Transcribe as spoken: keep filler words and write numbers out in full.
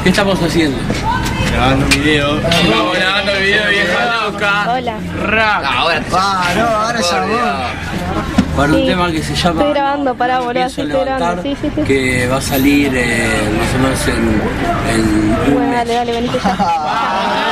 estamos haciendo? Grabando un video. Estamos grabando el video de Vieja Loca. Hola. Rap. Ahora ah, no, ahora ya vos. Para un Sí, tema que se llama... estoy grabando, pará, boludo, Pienso sí, estoy levantar, grabando, sí, sí, sí. que va a salir eh, más o menos en... en un Bueno, mes. dale, dale, venite ya.